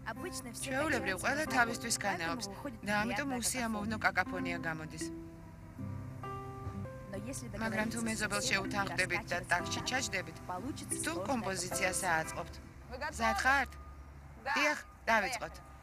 Ჩვეულებრივ ყველა თავისთვის განაობს და ამიტომ უსიამოვნო კაკაფონია გამოდის. მაგრამ თუ მეზობელს შეუთანხმდებით და ტაქტში ჩაჯდებით, თუ კომპოზიციას ააწყობთ. მზად ხართ? დიახ, დავიწყოთ.